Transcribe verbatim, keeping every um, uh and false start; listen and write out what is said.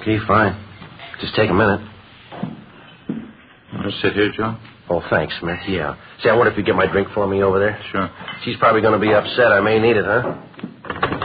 Okay, fine. Just take a minute. Want to sit here, Joe? Oh, thanks, Smith. Yeah. Say, I wonder if you get my drink for me over there. Sure. She's probably going to be upset. I may need it, huh?